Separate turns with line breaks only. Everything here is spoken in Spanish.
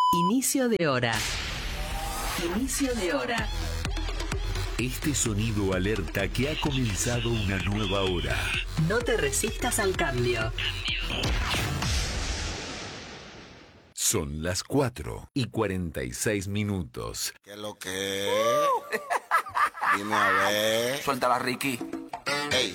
Inicio de hora. Inicio de hora.
Este sonido alerta que ha comenzado una nueva hora.
No te resistas al cambio.
Son las 4:46.
¿Qué es lo que es? Dime a ver.
Suéltala, Ricky.